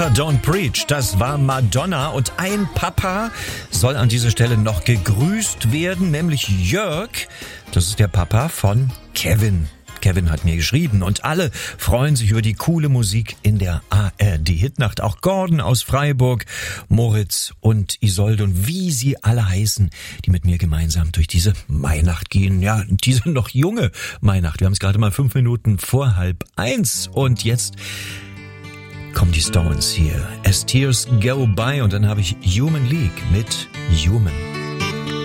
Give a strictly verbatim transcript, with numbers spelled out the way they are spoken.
Don't Preach, das war Madonna und ein Papa soll an dieser Stelle noch gegrüßt werden, nämlich Jörg. Das ist der Papa von Kevin. Kevin hat mir geschrieben und alle freuen sich über die coole Musik in der A R D-Hitnacht. Auch Gordon aus Freiburg, Moritz und Isolde und wie sie alle heißen, die mit mir gemeinsam durch diese Weihnacht gehen. Ja, diese noch junge Weihnacht. Wir haben es gerade mal fünf Minuten vor halb eins und jetzt kommen die Stones hier. As Tears Go By und dann habe ich Human League mit Human.